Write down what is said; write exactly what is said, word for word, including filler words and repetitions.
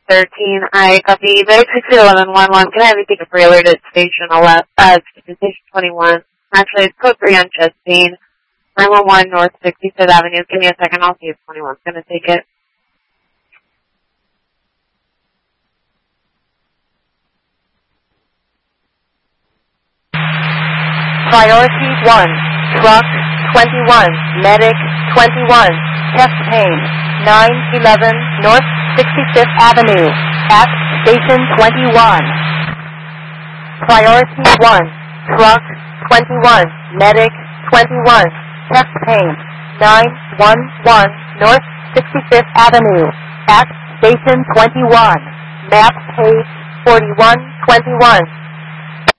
thirteen, I copy very sixty eleven one one. Can I have you take a pre-alert at station eleven, uh, station twenty-one? Actually, it's code three on Chestine, nine one one North sixty-fifth Avenue. Give me a second, I'll see if twenty-one's gonna take it. Priority one, truck twenty-one, medic twenty-one, chest pain, nine eleven North sixty-fifth Avenue, at station twenty-one. Priority one, truck twenty-one, medic twenty-one, chest pain, nine one one North sixty-fifth Avenue, at station twenty-one. Map page forty-one twenty-one.